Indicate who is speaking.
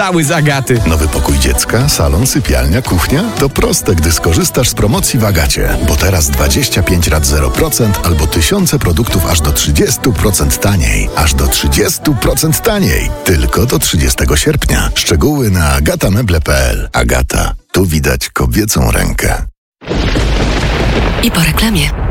Speaker 1: cały z Agaty.
Speaker 2: Nowy pokój dziecka, salon, sypialnia, kuchnia? To proste, gdy skorzystasz z promocji w Agacie. Bo teraz 25 rat 0% albo tysiące produktów aż do 30% taniej. Aż do 30% taniej. Tylko do 30 sierpnia. Szczegóły na agatameble.pl. Agata. Tu widać kobiecą rękę.
Speaker 3: I po reklamie.